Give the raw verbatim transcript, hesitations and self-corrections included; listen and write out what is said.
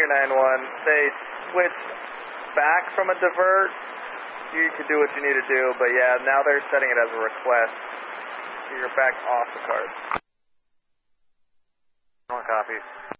three nine one. They switched back from a divert. You can do what you need to do, but yeah, now they're setting it as a request. So you're back off the card. One copy.